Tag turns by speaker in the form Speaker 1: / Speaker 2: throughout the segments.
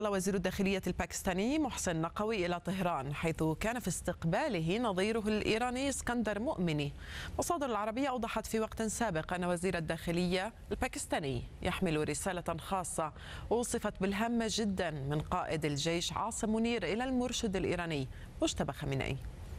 Speaker 1: وزير الداخلية الباكستاني محسن نقوي إلى طهران، حيث كان في استقباله نظيره الإيراني اسكندر مؤمني. مصادر العربية أوضحت في وقت سابق أن وزير الداخلية الباكستاني يحمل رسالة خاصة وصفت بالهامة جدا من قائد الجيش عاصم منير إلى المرشد الإيراني مجتبى خامنئي.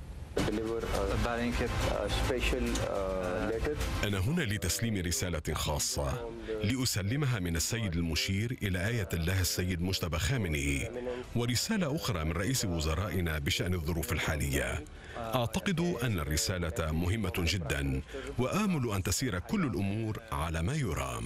Speaker 2: أنا هنا لتسليم رسالة خاصة لأسلمها من السيد المشير إلى آية الله السيد مجتبى خامنئي، ورسالة أخرى من رئيس وزرائنا بشأن الظروف الحالية. أعتقد أن الرسالة مهمة جدا، وآمل أن تسير كل الأمور على ما يرام.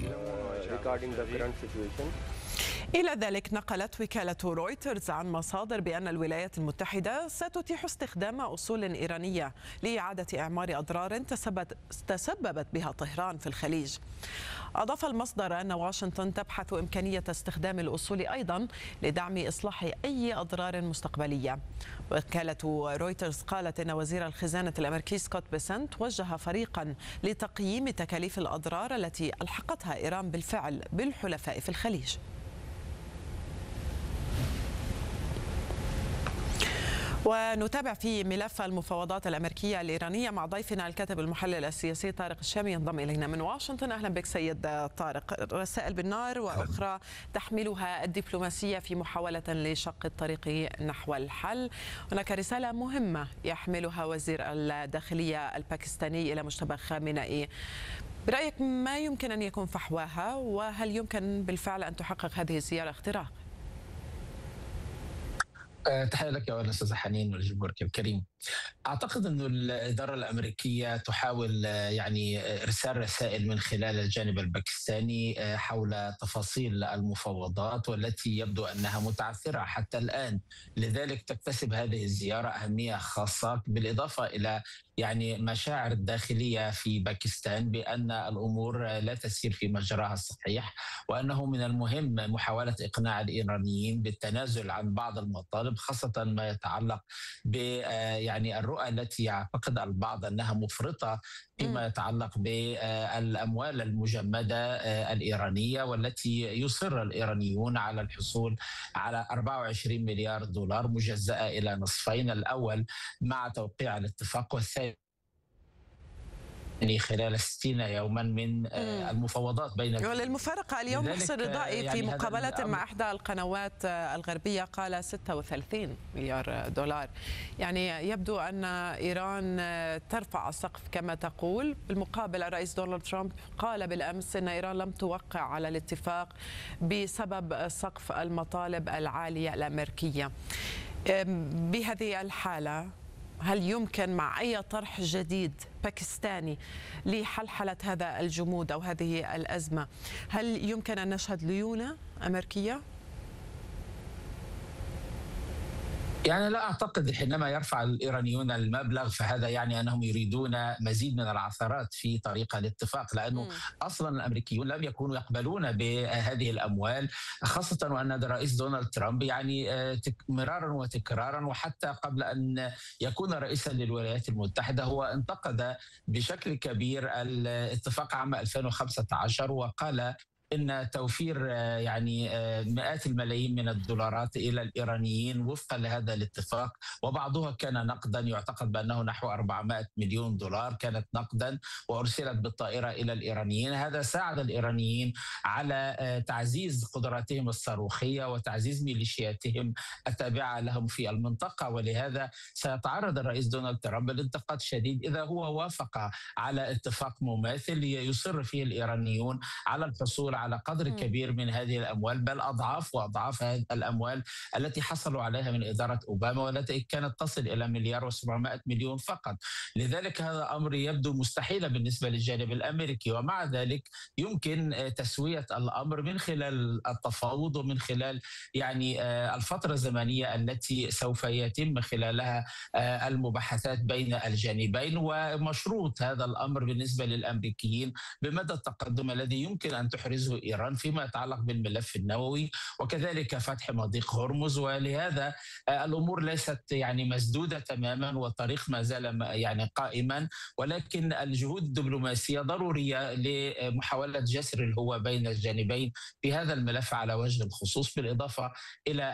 Speaker 1: إلى ذلك نقلت وكالة رويترز عن مصادر بأن الولايات المتحدة ستتيح استخدام أصول إيرانية لإعادة إعمار أضرار تسببت بها طهران في الخليج. أضاف المصدر أن واشنطن تبحث إمكانية استخدام الأصول أيضا لدعم إصلاح أي أضرار مستقبلية. وكالة رويترز قالت أن وزير الخزانة الأمريكي سكوت بيسنت وجه فريقا لتقييم تكاليف الأضرار التي ألحقتها إيران بالفعل بالحلفاء في الخليج. ونتابع في ملف المفاوضات الأمريكية الإيرانية مع ضيفنا الكاتب المحلل السياسي طارق الشامي ينضم إلينا من واشنطن. أهلا بك سيد طارق. رسائل بالنار وأخرى تحملها الدبلوماسية في محاولة لشق الطريق نحو الحل. هناك رسالة مهمة يحملها وزير الداخلية الباكستاني إلى مجتبى خامنئي. برأيك ما يمكن أن يكون فحواها، وهل يمكن بالفعل أن تحقق هذه الزيارة اختراق؟
Speaker 3: تحية لك يا أستاذ حنين والجمهورك الكريم. أعتقد أن الإدارة الأمريكية تحاول إرسال رسائل من خلال الجانب الباكستاني حول تفاصيل المفاوضات، والتي يبدو أنها متعثرة حتى الآن. لذلك تكتسب هذه الزيارة أهمية خاصة، بالإضافة إلى مشاعر الداخلية في باكستان بأن الأمور لا تسير في مجراها الصحيح، وأنه من المهم محاولة إقناع الإيرانيين بالتنازل عن بعض المطالب، خاصة ما يتعلق ب الرؤى التي يعتقد البعض أنها مفرطة فيما يتعلق بالأموال المجمدة الإيرانية، والتي يصر الإيرانيون على الحصول على 24 مليار دولار مجزأة إلى نصفين، الأول مع توقيع الاتفاق، والثاني خلال 60 يوما من المفاوضات بين.
Speaker 1: وللمفارقة اليوم محسن رضائي في مقابلة مع إحدى القنوات الغربية قال 36 مليار دولار. يبدو أن إيران ترفع السقف كما تقول. بالمقابل الرئيس دونالد ترامب قال بالأمس أن إيران لم توقع على الاتفاق بسبب سقف المطالب العالية الأمريكية. بهذه الحالة هل يمكن مع أي طرح جديد باكستاني لحلحلة هذا الجمود أو هذه الأزمة، هل يمكن أن نشهد ليونة أمريكية؟
Speaker 3: لا أعتقد. حينما يرفع الإيرانيون المبلغ فهذا أنهم يريدون مزيد من العثرات في طريق الاتفاق، لأنه أصلا الأمريكيون لم يكونوا يقبلون بهذه الأموال، خاصة وأن الرئيس دونالد ترامب مرارا وتكرارا، وحتى قبل أن يكون رئيسا للولايات المتحدة هو انتقد بشكل كبير الاتفاق عام 2015، وقال إن توفير مئات الملايين من الدولارات إلى الإيرانيين وفقا لهذا الاتفاق، وبعضها كان نقدا، يعتقد بأنه نحو 400 مليون دولار كانت نقدا وأرسلت بالطائرة إلى الإيرانيين. هذا ساعد الإيرانيين على تعزيز قدراتهم الصاروخية وتعزيز ميليشياتهم التابعة لهم في المنطقة، ولهذا سيتعرض الرئيس دونالد ترامب لانتقاد شديد إذا هو وافق على اتفاق مماثل يصر فيه الإيرانيون على الحصول على قدر كبير من هذه الأموال، بل أضعاف وأضعاف هذه الأموال التي حصلوا عليها من إدارة أوباما، والتي كانت تصل إلى مليار و700 مليون فقط. لذلك هذا أمر يبدو مستحيلا بالنسبة للجانب الأمريكي، ومع ذلك يمكن تسوية الأمر من خلال التفاوض ومن خلال الفترة الزمنية التي سوف يتم خلالها المباحثات بين الجانبين. ومشروط هذا الأمر بالنسبة للأمريكيين بمدى التقدم الذي يمكن أن تحرزه إيران فيما يتعلق بالملف النووي، وكذلك فتح مضيق هرمز. ولهذا الأمور ليست مسدودة تماما، والطريق ما زال قائما، ولكن الجهود الدبلوماسية ضرورية لمحاولة جسر الهوة بين الجانبين في هذا الملف على وجه الخصوص، بالإضافة إلى